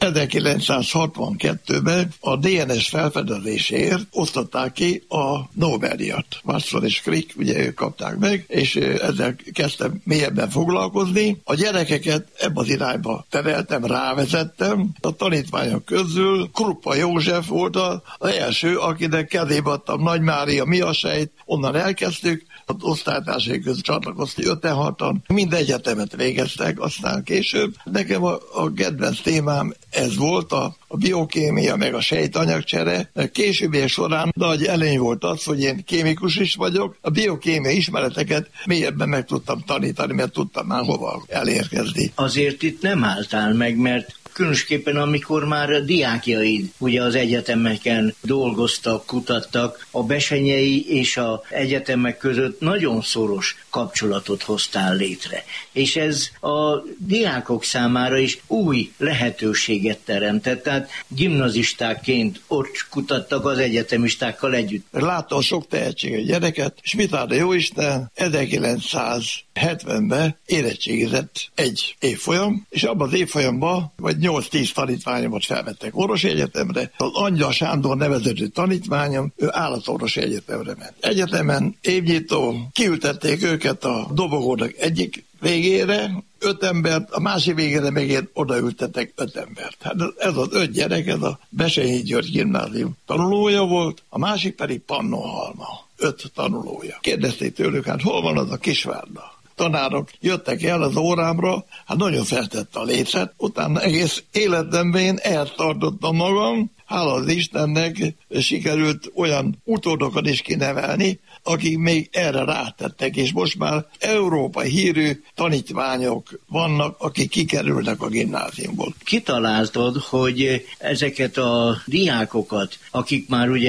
1962-ben a DNS felfedezéséért osztották ki a Nobel-díjat. Watson és Crick, ugye ők kapták meg, és ezzel kezdtem mélyebben foglalkozni. A gyerekeket ebbe az irányba tereltem, rávezettem. A tanítványok közül Kruppa József volt az első, akinek kezébe adtam Nagy Mária, Miasejt, onnan elkezdtük, az osztálytársai között csatlakoztunk 5-6-an, mind egyetemet végeztek, aztán később. Nekem a kedvenc témám ez volt, a biokémia, meg a sejtanyagcsere. Későbbiek során nagy előny volt az, hogy én kémikus is vagyok, a biokémia ismereteket mélyebben meg tudtam tanítani, mert tudtam már hova elérkezni. Azért itt nem álltál meg, mert különösképpen amikor már a diákjaid ugye az egyetemeken dolgoztak, kutattak, a besenyei és az egyetemek között nagyon szoros kapcsolatot hoztál létre. És ez a diákok számára is új lehetőséget teremtett, tehát gimnazistákként ott kutattak az egyetemistákkal együtt. Láttam sok tehetséges gyereket, és mit áll a jóisten, 1970-ben érettségizett egy évfolyam, és abban az évfolyamban, vagy 8-10 tanítványomat felvettek Orvosi Egyetemre. Az Angyal Sándor nevezetű tanítványom, ő állatorvosi egyetemre ment. Egyetemen évnyitó, kiültették őket a dobogónak egyik végére, 5 embert, a másik végére meg odaültettek 5 embert. Hát ez az 5 gyerek, ez a Bessenyi György gimnázium tanulója volt, a másik pedig Pannonhalma, 5 tanulója. Kérdezték tőlük, hát hol van az a Kisvárda? Tanárok jöttek el az órámra, hát nagyon feltette a lécet, utána egész életemben én eltartottam magam, hála az Istennek sikerült olyan utódokat is kinevelni, akik még erre rátettek, és most már európai hírű tanítványok vannak, akik kikerülnek a gimnáziumból. Kitaláltad, hogy ezeket a diákokat, akik már ugye